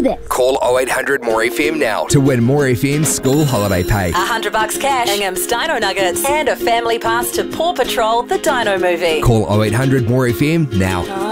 this. Call 0800 More FM now to win More FM school holiday pay. $100 cash, Ingham's Dino Nuggets, and a family pass to Paw Patrol, the Dino movie. Call 0800 More FM now.